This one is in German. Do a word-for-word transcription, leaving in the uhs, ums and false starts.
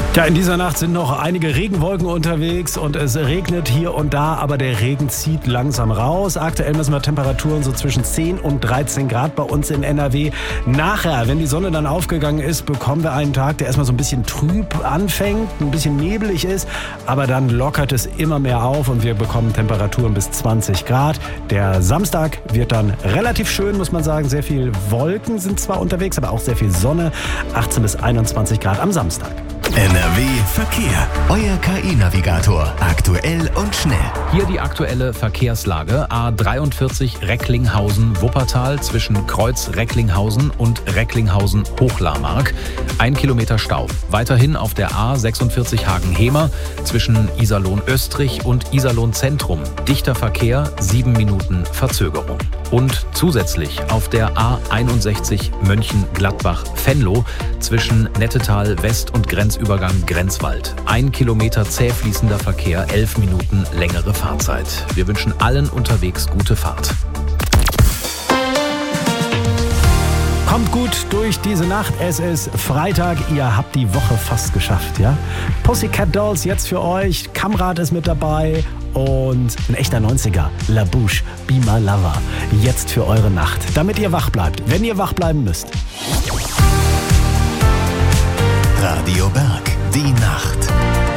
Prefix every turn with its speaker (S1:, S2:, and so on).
S1: Ja, in dieser Nacht sind noch einige Regenwolken unterwegs und es regnet hier und da, aber der Regen zieht langsam raus. Aktuell messen wir Temperaturen so zwischen zehn und dreizehn Grad bei uns in N R W. Nachher, wenn die Sonne dann aufgegangen ist, bekommen wir einen Tag, der erstmal so ein bisschen trüb anfängt, ein bisschen nebelig ist, aber dann lockert es immer mehr auf und wir bekommen Temperaturen bis zwanzig Grad. Der Samstag wird dann relativ schön, muss man sagen. Sehr viel Wolken sind zwar unterwegs, aber auch sehr viel Sonne. achtzehn bis einundzwanzig Grad am Samstag.
S2: N R W Verkehr. Euer K I-Navigator. Aktuell und schnell.
S3: Hier die aktuelle Verkehrslage. A dreiundvierzig Recklinghausen-Wuppertal zwischen Kreuz Recklinghausen und Recklinghausen-Hochlarmark. Ein Kilometer Stau. Weiterhin auf der A sechsundvierzig Hagen-Hemer zwischen Iserlohn-Östrich und Iserlohn-Zentrum. Dichter Verkehr, sieben Minuten Verzögerung. Und zusätzlich auf der A einundsechzig Mönchengladbach-Venlo zwischen Nettetal West und Grenzübergang Grenzwald. Ein Kilometer zäh fließender Verkehr, elf Minuten längere Fahrzeit. Wir wünschen allen unterwegs gute Fahrt.
S1: Kommt gut durch diese Nacht. Es ist Freitag. Ihr habt die Woche fast geschafft, ja? Pussycat Dolls jetzt für euch. Kamrat ist mit dabei. Und ein echter neunziger. La Bouche, Be My Lover. Jetzt für eure Nacht. Damit ihr wach bleibt. Wenn ihr wach bleiben müsst.
S2: Radio Berg. Die Nacht.